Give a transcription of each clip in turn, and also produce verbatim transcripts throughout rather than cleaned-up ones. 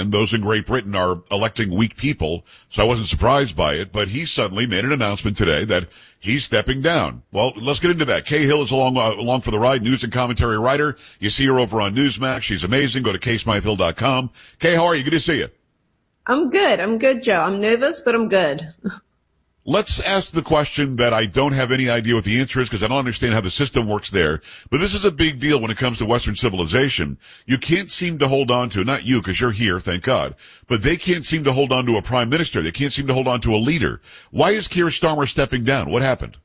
again, those in Great Britain are electing weak people, so I wasn't surprised by it, but he suddenly made an announcement today that he's stepping down. Well, let's get into that. Kay Hill is along, uh, along for the ride, news and commentary writer. You see her over on Newsmax. She's amazing. Go to kay smythe hill dot com. Kay, how are you? Good to see you. I'm good. I'm good, Joe. I'm nervous, but I'm good. Let's ask the question that I don't have any idea what the answer is because I don't understand how the system works there. But this is a big deal when it comes to Western civilization. You can't seem to hold on to, not you because you're here, thank God, but they can't seem to hold on to a prime minister. They can't seem to hold on to a leader. Why is Keir Starmer stepping down? What happened?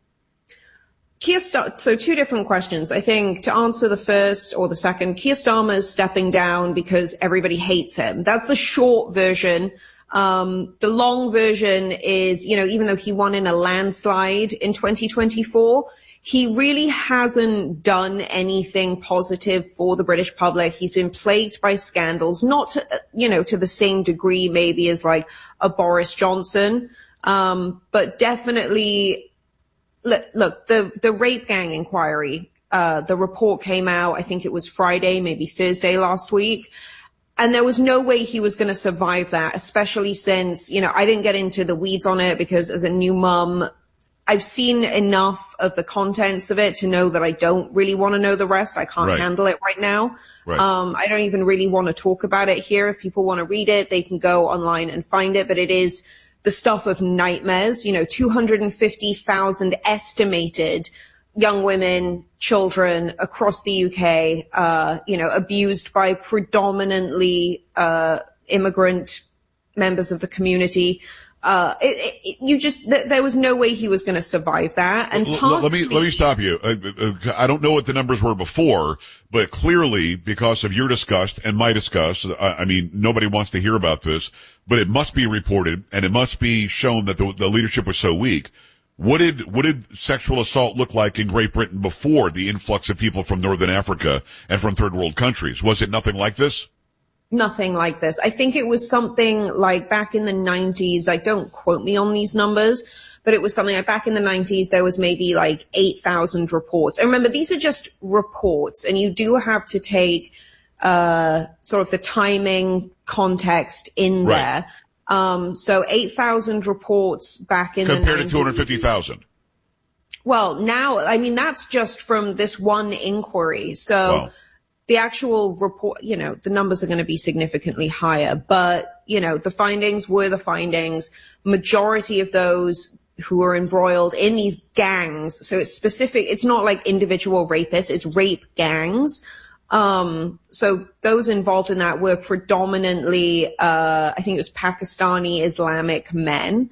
Keir Star- so two different questions. I think to answer the first or the second, Keir Starmer is stepping down because everybody hates him. That's the short version. Um, the long version is, you know, even though he won in a landslide in twenty twenty-four, he really hasn't done anything positive for the British public. He's been plagued by scandals, not to, you know, to the same degree maybe as like a Boris Johnson. Um, but definitely, look, look, the, the rape gang inquiry, uh, the report came out, I think it was Friday, maybe Thursday last week. And there was no way he was going to survive that, especially since, you know, I didn't get into the weeds on it because as a new mum, I've seen enough of the contents of it to know that I don't really want to know the rest. I can't right. handle it right now. Right. Um, I don't even really want to talk about it here. If people want to read it, they can go online and find it. But it is the stuff of nightmares. You know, two hundred fifty thousand estimated young women, children across the U K, uh, you know, abused by predominantly, uh, immigrant members of the community. Uh, it, it, you just, th- there was no way he was going to survive that. And l- l- let me, let me stop you. Uh, uh, I don't know what the numbers were before, but clearly because of your disgust and my disgust, I, I mean, nobody wants to hear about this, but it must be reported and it must be shown that the, the leadership was so weak. What did, what did sexual assault look like in Great Britain before the influx of people from Northern Africa and from third world countries? Was it nothing like this? Nothing like this. I think it was something like back in the nineties. I don't quote me on these numbers, but it was something like back in the nineties, there was maybe like eight thousand reports. And remember, these are just reports and you do have to take, uh, sort of the timing context in right. there. Um, so eight thousand reports back in Compared the nineties. to two hundred fifty thousand. Well, now, I mean, that's just from this one inquiry. So wow. the actual report, you know, the numbers are going to be significantly higher, but, you know, the findings were the findings. Majority of those who are embroiled in these gangs. So it's specific. It's not like individual rapists. It's rape gangs. Um, so those involved in that were predominantly, uh, I think it was Pakistani Islamic men.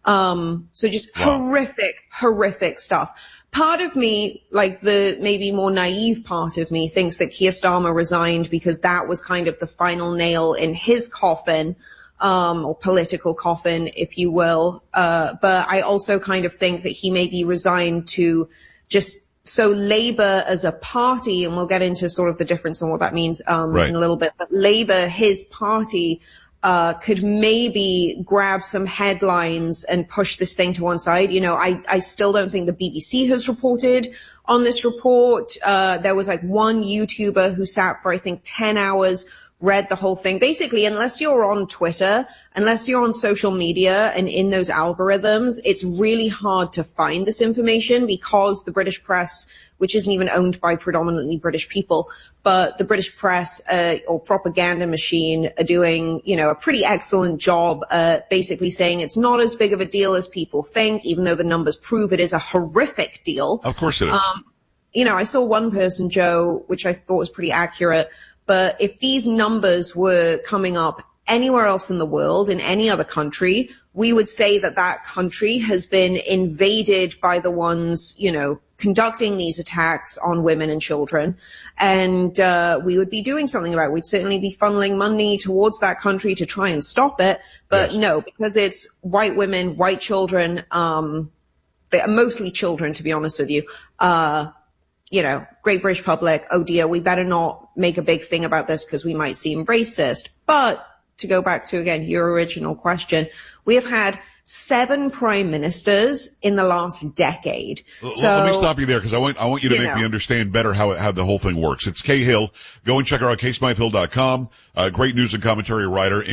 Um, so just wow. horrific, horrific stuff. Part of me, like the maybe more naive part of me, thinks that Keir Starmer resigned because that was kind of the final nail in his coffin, um, or political coffin, if you will. Uh, but I also kind of think that he maybe resigned to just So Labour as a party, and we'll get into sort of the difference and what that means um, right. in a little bit, but Labour, his party, uh, could maybe grab some headlines and push this thing to one side. You know, I, I still don't think the B B C has reported on this report. Uh, there was like one YouTuber who sat for, I think, ten hours, read the whole thing. Basically, unless you're on Twitter, unless you're on social media and in those algorithms, it's really hard to find this information because the British press, which isn't even owned by predominantly British people, but the British press uh, or propaganda machine are doing, you know, a pretty excellent job uh, basically saying it's not as big of a deal as people think, even though the numbers prove it is a horrific deal. Of course it is. Um, you know, I saw one person, Joe, which I thought was pretty accurate. But if these numbers were coming up anywhere else in the world, in any other country, we would say that that country has been invaded by the ones, you know, conducting these attacks on women and children. And uh we would be doing something about it. We'd certainly be funneling money towards that country to try and stop it. But yes. no, because it's white women, white children, um, they are mostly children, to be honest with you, uh, you know, Great British public, oh dear, we better not make a big thing about this because we might seem racist. But to go back to, again, your original question, we have had seven prime ministers in the last decade. L- so, let me stop you there because I want, I want you to you make know. me understand better how, how the whole thing works. It's Kay Hill. Go and check her out, kay smythe hill dot com. Uh, great news and commentary writer.